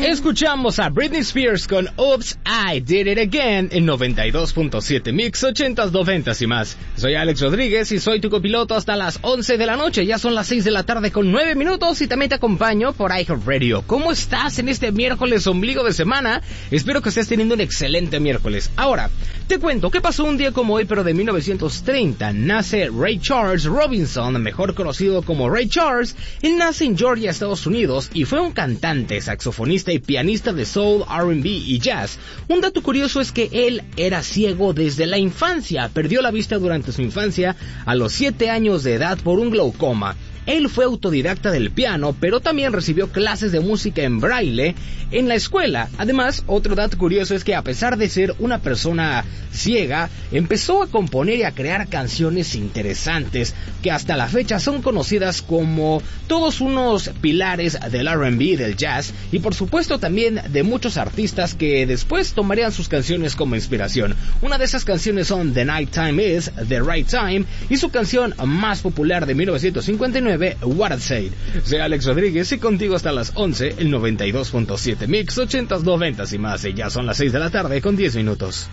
Escuchamos a Britney Spears con Oops, I Did It Again en 92.7 Mix 80s, 90s y más. Soy Alex Rodríguez y soy tu copiloto hasta las 11 de la noche. Ya son las 6 de la tarde con 9 minutos y también te acompaño por iHeartRadio. ¿Cómo estás en este miércoles ombligo de semana? Espero que estés teniendo un excelente miércoles. Ahora, te cuento qué pasó un día como hoy, pero de 1930. Nace Ray Charles Robinson, mejor conocido como Ray Charles. Él nace en Georgia, Estados Unidos, y fue un cantante, saxofonista y pianista de soul, R&B y jazz. Un dato curioso es que él era ciego desde la infancia. Perdió la vista durante su infancia a los 7 años de edad por un glaucoma. Él fue autodidacta del piano, pero también recibió clases de música en braille en la escuela. Además, otro dato curioso es que a pesar de ser una persona ciega, empezó a componer y a crear canciones interesantes que hasta la fecha son conocidas como todos unos pilares del R&B y del jazz, y por supuesto también de muchos artistas que después tomarían sus canciones como inspiración. Una de esas canciones son The Night Time Is The Right Time y su canción más popular de 1959, What I Said. Soy Alex Rodríguez y contigo hasta las 11, el 92.7 Mix 80s, 90s y más. Y ya son las 6 de la tarde con 10 minutos.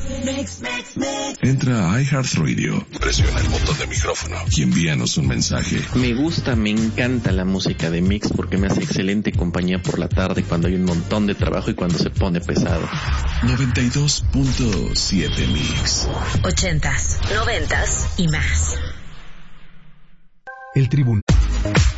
Entra a iHeartRadio, presiona el botón de micrófono y envíanos un mensaje. Me encanta la música de Mix porque me hace excelente compañía por la tarde cuando hay un montón de trabajo y cuando se pone pesado. 92.7 Mix 80s, 90s y más. El Tribunal